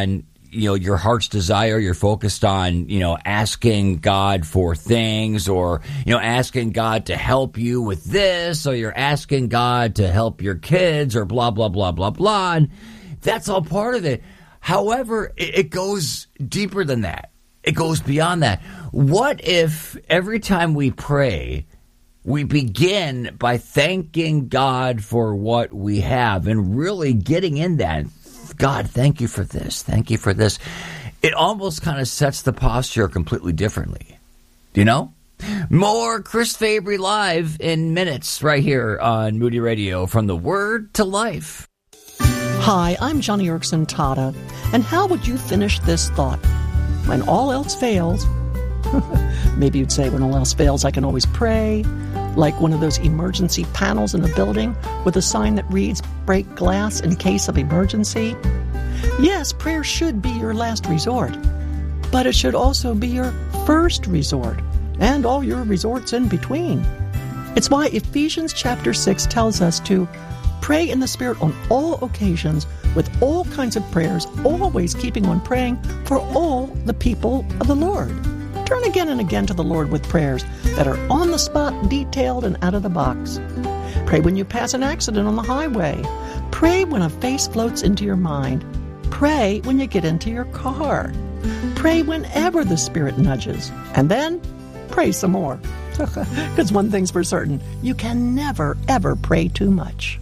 you know, your heart's desire, you're focused on, you know, asking God for things, or, you know, asking God to help you with this, or you're asking God to help your kids, or blah, blah, blah, blah, blah. And that's all part of it. However, it, it goes deeper than that. It goes beyond that. What if every time we pray, we begin by thanking God for what we have and really getting in that? God, thank you for this. Thank you for this. It almost kind of sets the posture completely differently. Do you know? More Chris Fabry Live in minutes right here on Moody Radio, from the Word to Life. Hi, I'm Johnny Erickson Tata, and how would you finish this thought? When all else fails, maybe you'd say, when all else fails, I can always pray, like one of those emergency panels in a building with a sign that reads, break glass in case of emergency. Yes, prayer should be your last resort, but it should also be your first resort, and all your resorts in between. It's why Ephesians chapter six tells us to pray in the Spirit on all occasions with all kinds of prayers, always keeping on praying for all the people of the Lord. Turn again and again to the Lord with prayers that are on the spot, detailed, and out of the box. Pray when you pass an accident on the highway. Pray when a face floats into your mind. Pray when you get into your car. Pray whenever the Spirit nudges. And then pray some more. Because one thing's for certain, you can never, ever pray too much.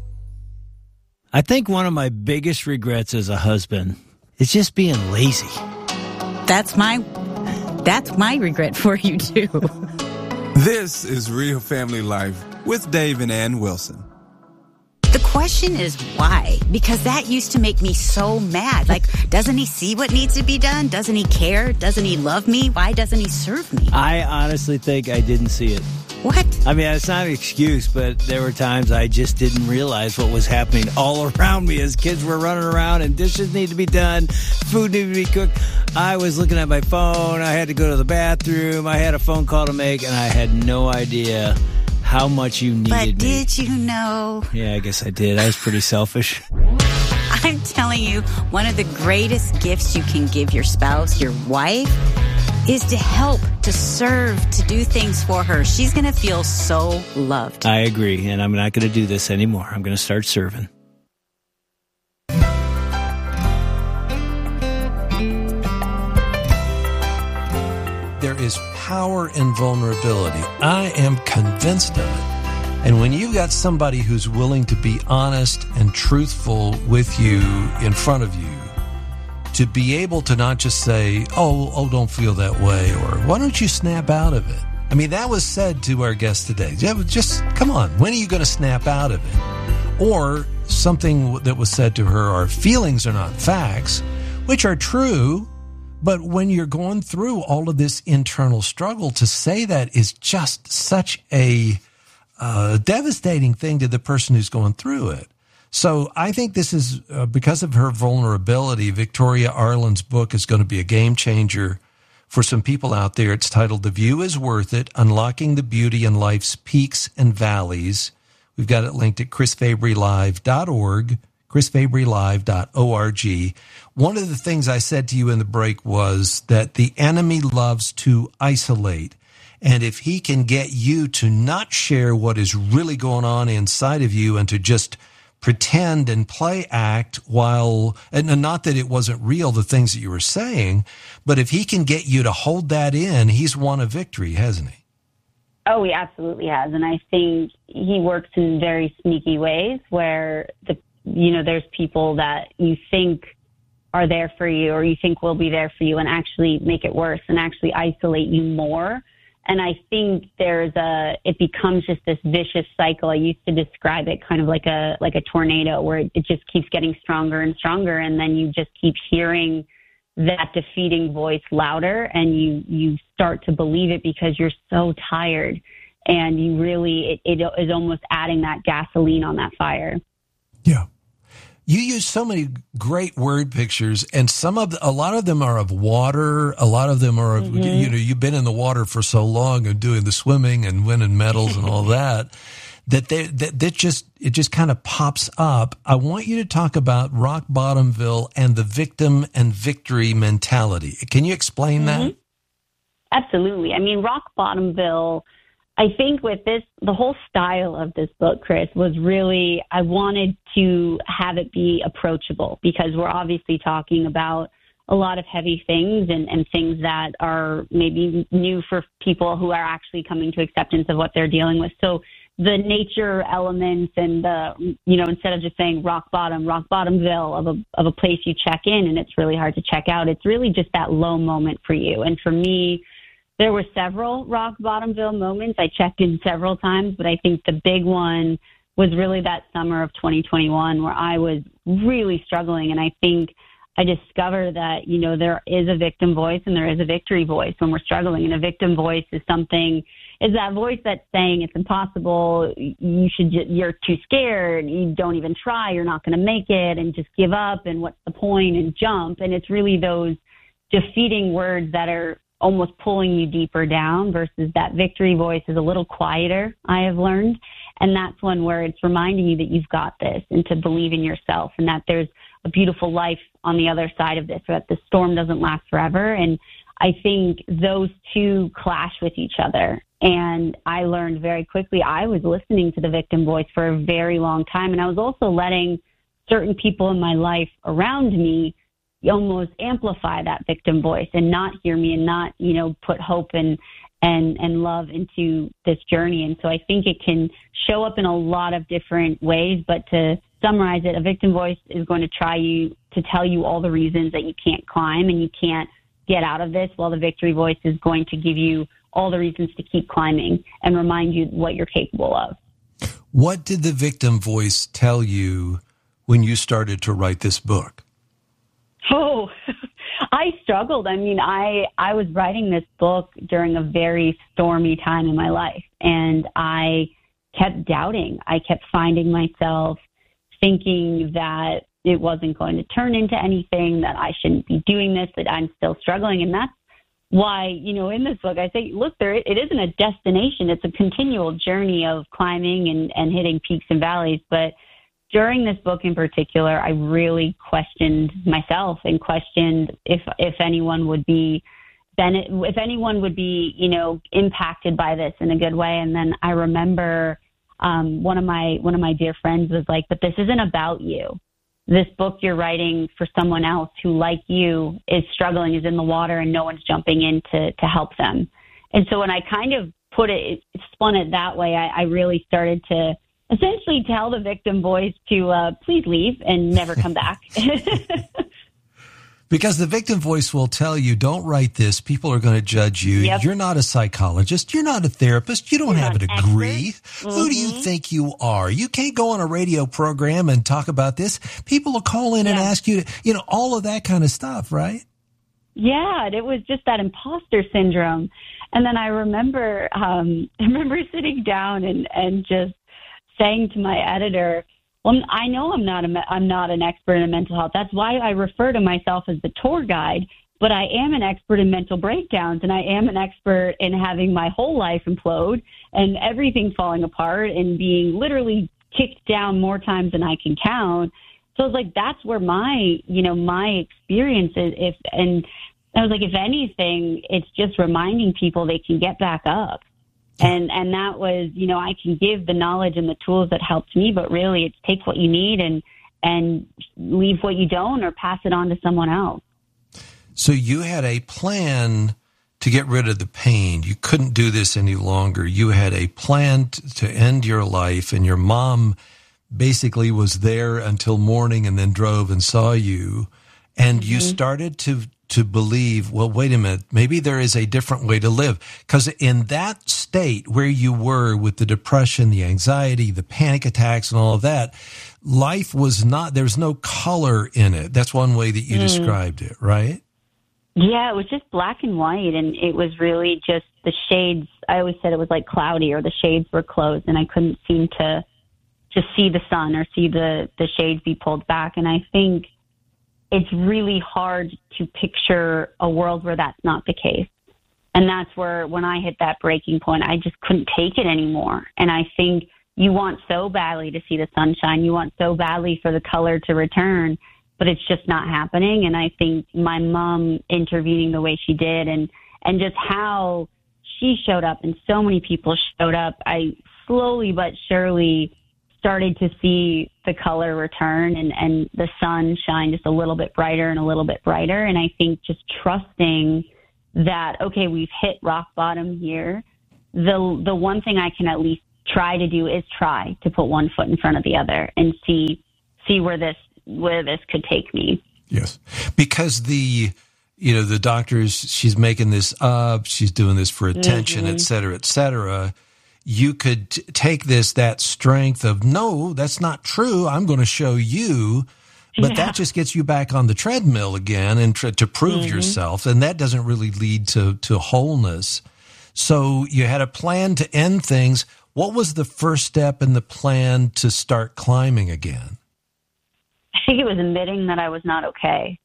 I think one of my biggest regrets as a husband is just being lazy. That's my, that's my regret for you, too. This is Real Family Life with Dave and Ann Wilson. The question is why? Because that used to make me so mad. Like, doesn't he see what needs to be done? Doesn't he care? Doesn't he love me? Why doesn't he serve me? I honestly think I didn't see it. What? I mean, it's not an excuse, but there were times I just didn't realize what was happening all around me as kids were running around and dishes need to be done, food needed to be cooked. I was looking at my phone. I had to go to the bathroom. I had a phone call to make, and I had no idea how much you needed but me. But did you know? Yeah, I guess I did. I was pretty selfish. I'm telling you, one of the greatest gifts you can give your spouse, your wife, is to help, to serve, to do things for her. She's going to feel so loved. I agree, and I'm not going to do this anymore. I'm going to start serving. There is power in vulnerability. I am convinced of it. And when you've got somebody who's willing to be honest and truthful with you in front of you, to be able to not just say, oh, oh, don't feel that way, or why don't you snap out of it? I mean, that was said to our guest today. Just, come on, when are you going to snap out of it? Or something that was said to her, our feelings are not facts, which are true, but when you're going through all of this internal struggle, to say that is just such a uh, devastating thing to the person who's going through it. So I think this is, uh, because of her vulnerability, Victoria Arlen's book is going to be a game changer for some people out there. It's titled The View is Worth It, Unlocking the Beauty in Life's Peaks and Valleys. We've got it linked at chris fabry live dot org, chris fabry live dot org. One of the things I said to you in the break was that the enemy loves to isolate. And if he can get you to not share what is really going on inside of you and to just pretend and play act while, and not that it wasn't real, the things that you were saying, but if he can get you to hold that in, he's won a victory, hasn't he? Oh, he absolutely has. And I think he works in very sneaky ways where, the you know, there's people that you think are there for you or you think will be there for you and actually make it worse and actually isolate you more. And I think there's a, it becomes just this vicious cycle. I used to describe it kind of like a, like a tornado where it, it just keeps getting stronger and stronger. And then you just keep hearing that defeating voice louder and you, you start to believe it because you're so tired and you really, it, it is almost adding that gasoline on that fire. Yeah. You use so many great word pictures, and some of the, a lot of them are of water. A lot of them are of, mm-hmm. you know, you've been in the water for so long and doing the swimming and winning medals and all that, that they, that, that just, it just kind of pops up. I want you to talk about Rock Bottomville and the victim and victory mentality. Can you explain mm-hmm. that? Absolutely. I mean, Rock Bottomville, I think with this, the whole style of this book, Chris, was really, I wanted to have it be approachable because we're obviously talking about a lot of heavy things and, and things that are maybe new for people who are actually coming to acceptance of what they're dealing with. So the nature elements and the, you know, instead of just saying rock bottom, Rock Bottomville of a, of a place you check in and it's really hard to check out, it's really just that low moment for you. And for me, there were several Rock Bottomville moments. I checked in several times, but I think the big one was really that summer of twenty twenty-one where I was really struggling. And I think I discovered that, you know, there is a victim voice and there is a victory voice when we're struggling. And a victim voice is something, is that voice that's saying it's impossible, you should, you're too scared, you don't even try, you're not going to make it, and just give up, and what's the point, and jump. And it's really those defeating words that are almost pulling you deeper down versus that victory voice is a little quieter, I have learned. And that's one where it's reminding you that you've got this and to believe in yourself and that there's a beautiful life on the other side of this, or that the storm doesn't last forever. And I think those two clash with each other. And I learned very quickly, I was listening to the victim voice for a very long time. And I was also letting certain people in my life around me almost amplify that victim voice and not hear me and not, you know, put hope and, and, and love into this journey. And so I think it can show up in a lot of different ways, but to summarize it, a victim voice is going to try you to tell you all the reasons that you can't climb and you can't get out of this, while the victory voice is going to give you all the reasons to keep climbing and remind you what you're capable of. What did the victim voice tell you when you started to write this book? Oh, I struggled. I mean, I, I was writing this book during a very stormy time in my life, and I kept doubting. I kept finding myself thinking that it wasn't going to turn into anything, that I shouldn't be doing this, that I'm still struggling. And that's why, you know, in this book, I say, look, there, it isn't a destination. It's a continual journey of climbing and, and hitting peaks and valleys. But during this book in particular, I really questioned myself and questioned if if anyone would be if anyone would be, you know, impacted by this in a good way. And then I remember um, one of my one of my dear friends was like, "But this isn't about you. This book you're writing for someone else who, like you, is struggling, is in the water, and no one's jumping in to to help them." And so when I kind of put it, spun it that way, I, I really started to essentially tell the victim voice to uh, please leave and never come back. Because the victim voice will tell you, don't write this. People are going to judge you. Yep. You're not a psychologist. You're not a therapist. You don't You're have a degree. Mm-hmm. Who do you think you are? You can't go on a radio program and talk about this. People will call in yeah. and ask you, to, you know, all of that kind of stuff, right? Yeah, it was just that imposter syndrome. And then I remember, um, I remember sitting down and, and just saying to my editor, well, I know I'm not a, I'm not an expert in mental health. That's why I refer to myself as the tour guide, but I am an expert in mental breakdowns, and I am an expert in having my whole life implode and everything falling apart and being literally kicked down more times than I can count. So I was like, that's where my, you know, my experience is. If, and I was like, if anything, it's just reminding people they can get back up. And and that was, you know, I can give the knowledge and the tools that helped me, but really it's take what you need and and leave what you don't, or pass it on to someone else. So you had a plan to get rid of the pain. You couldn't do this any longer. You had a plan t- to end your life, and your mom basically was there until morning and then drove and saw you. And mm-hmm. you started to to believe, well, wait a minute, maybe there is a different way to live. Because in that state where you were with the depression, the anxiety, the panic attacks and all of that, life was not, there's no color in it. That's one way that you mm. described it, right? Yeah, it was just black and white, and it was really just the shades. I always said it was like cloudy, or the shades were closed, and I couldn't seem to to see the sun or see the, the shades be pulled back. And I think it's really hard to picture a world where that's not the case. And that's where, when I hit that breaking point, I just couldn't take it anymore. And I think you want so badly to see the sunshine. You want so badly for the color to return, but it's just not happening. And I think my mom intervening the way she did and, and just how she showed up and so many people showed up, I slowly but surely started to see the color return and, and the sun shine just a little bit brighter and a little bit brighter. And I think just trusting that, okay, we've hit rock bottom here. The the one thing I can at least try to do is try to put one foot in front of the other and see see where this where this could take me. Yes, because the you know the doctors, she's making this up, she's doing this for attention, mm-hmm. et cetera, et cetera. You could t- take this that strength of no, that's not true. I'm going to show you. But yeah. that just gets you back on the treadmill again and tr- to prove mm-hmm. yourself, and that doesn't really lead to to wholeness. So you had a plan to end things. What was the first step in the plan to start climbing again? I think it was admitting that I was not okay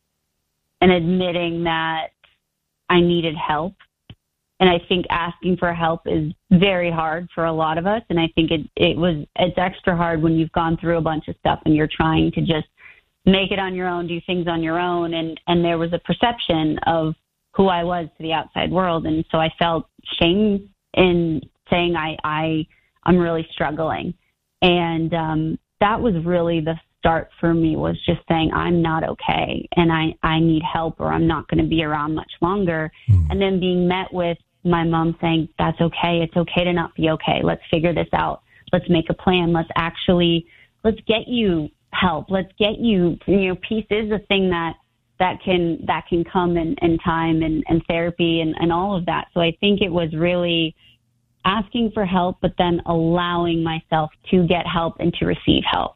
and admitting that I needed help. And I think asking for help is very hard for a lot of us. And I think it, it was, it's extra hard when you've gone through a bunch of stuff and you're trying to just make it on your own, do things on your own. And, and there was a perception of who I was to the outside world. And so I felt shame in saying I, I, I'm really struggling. And um, that was really the start for me, was just saying I'm not okay and I, I need help or I'm not going to be around much longer. Mm. And then being met with my mom saying, that's okay. It's okay to not be okay. Let's figure this out. Let's make a plan. Let's actually, let's get you help. Let's get you, you know, peace is a thing that that can that can come in, in time and, and therapy and, and all of that. So I think it was really asking for help, but then allowing myself to get help and to receive help.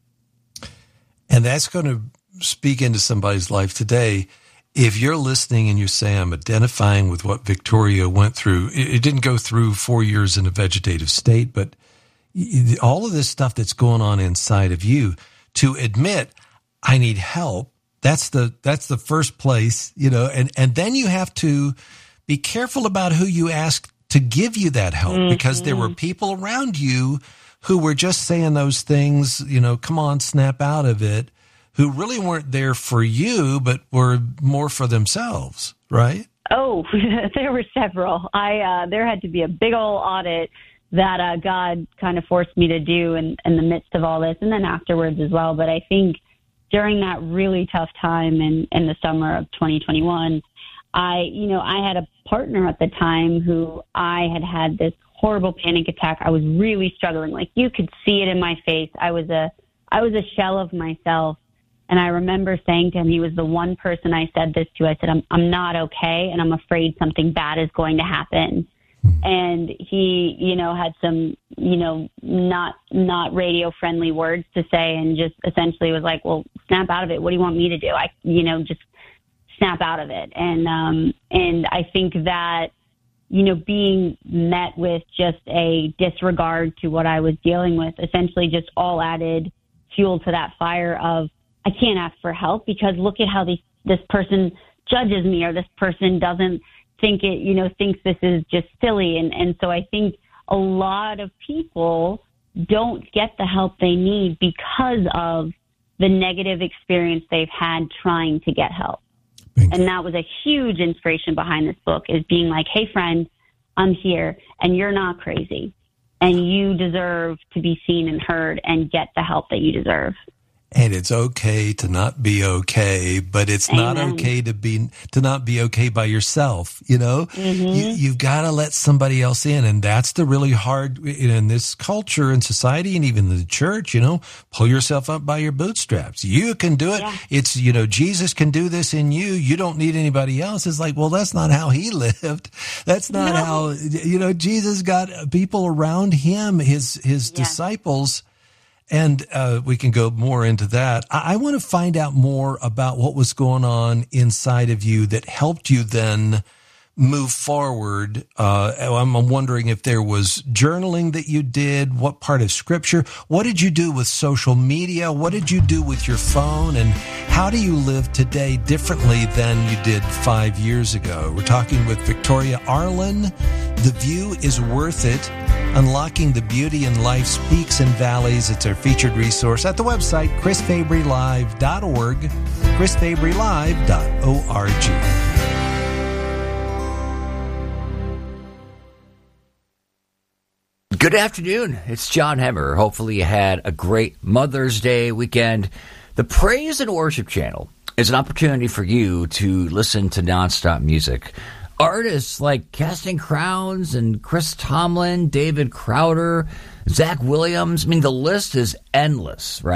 And that's going to speak into somebody's life today. If you're listening and you say, I'm identifying with what Victoria went through, it didn't go through four years in a vegetative state, but all of this stuff that's going on inside of you, to admit, I need help. That's the that's the first place, you know, and, and then you have to be careful about who you ask to give you that help, mm-hmm. because there were people around you who were just saying those things, you know, come on, snap out of it, who really weren't there for you, but were more for themselves, right? Oh, there were several. I uh, there had to be a big old audit that uh, God kind of forced me to do in, in the midst of all this, and then afterwards as well. But I think during that really tough time in, in the summer of twenty twenty-one, I, you know, I had a partner at the time who I had had this horrible panic attack. I was really struggling. Like, you could see it in my face. I was a, I was a shell of myself. And I remember saying to him, he was the one person I said this to. I said, I'm, I'm not okay. And I'm afraid something bad is going to happen. And he, you know, had some, you know, not not radio friendly words to say, and just essentially was like, well, snap out of it. What do you want me to do? I, you know, just snap out of it. And um, and I think that, you know, being met with just a disregard to what I was dealing with, essentially just all added fuel to that fire of, I can't ask for help because look at how these, this person judges me, or this person doesn't think it, you know, thinks this is just silly. And, and so I think a lot of people don't get the help they need because of the negative experience they've had trying to get help. Thank and you. That was a huge inspiration behind this book, is being like, hey, friend, I'm here and you're not crazy and you deserve to be seen and heard and get the help that you deserve. And it's okay to not be okay, but it's Amen. Not okay to be to not be okay by yourself. You know, mm-hmm. you, you've got to let somebody else in, and that's the really hard in this culture and society, and even the church. You know, pull yourself up by your bootstraps. You can do it. Yeah. It's, you know, Jesus can do this in you. You don't need anybody else. It's like, well, that's not how he lived. That's not no. how, you know, Jesus got people around him, his his yeah. disciples. And uh, we can go more into that. I, I want to find out more about what was going on inside of you that helped you then move forward. Uh, I'm, I'm wondering if there was journaling that you did, what part of scripture, what did you do with social media, what did you do with your phone, and how do you live today differently than you did five years ago? We're talking with Victoria Arlen. The View is Worth It. Unlocking the Beauty in Life's Peaks and Valleys. It's our featured resource at the website chris fabry live dot org, chris fabry live dot org. Good afternoon. It's John Hemmer. Hopefully you had a great Mother's Day weekend. The Praise and Worship Channel is an opportunity for you to listen to nonstop music. Artists like Casting Crowns and Chris Tomlin, David Crowder, Zach Williams. I mean, the list is endless, right?